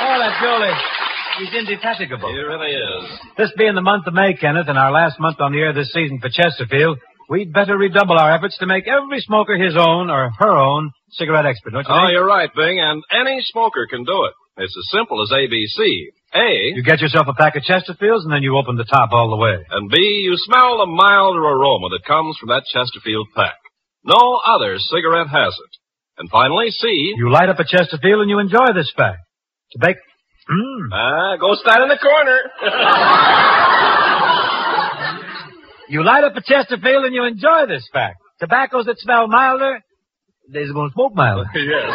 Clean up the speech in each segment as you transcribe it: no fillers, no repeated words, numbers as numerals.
Oh, that Jolie. He's indefatigable. He really is. This being the month of May, Kenneth, and our last month on the air this season for Chesterfield, we'd better redouble our efforts to make every smoker his own or her own cigarette expert, don't you think? Oh, you're right, Bing, and any smoker can do it. It's as simple as ABC. A. You get yourself a pack of Chesterfields, and then you open the top all the way. And B. You smell the milder aroma that comes from that Chesterfield pack. No other cigarette has it. And finally, C. You light up a Chesterfield, and you enjoy this fact. To bake... Go stand in the corner. You light up a Chesterfield, and you enjoy this fact. Tobaccos that smell milder, they're going to smoke milder. Yes.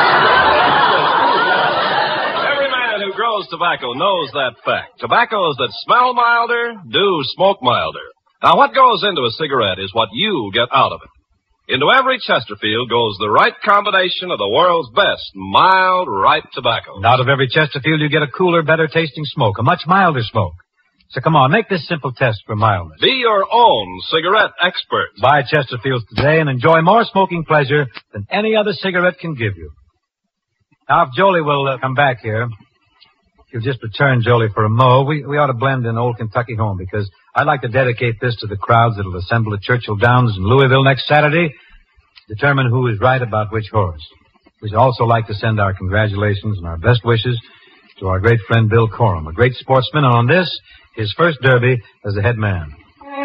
Every man who grows tobacco knows that fact. Tobaccos that smell milder do smoke milder. Now, what goes into a cigarette is what you get out of it. Into every Chesterfield goes the right combination of the world's best mild, ripe tobacco. And out of every Chesterfield, you get a cooler, better-tasting smoke, a much milder smoke. So come on, make this simple test for mildness. Be your own cigarette expert. Buy Chesterfields today and enjoy more smoking pleasure than any other cigarette can give you. Now, if Jolie will come back here, if you'll just return Jolie for a mo, we ought to blend in Old Kentucky Home, because I'd like to dedicate this to the crowds that'll assemble at Churchill Downs in Louisville next Saturday to determine who is right about which horse. We'd also like to send our congratulations and our best wishes to our great friend Bill Corum, a great sportsman, and on this, his first derby as the head man.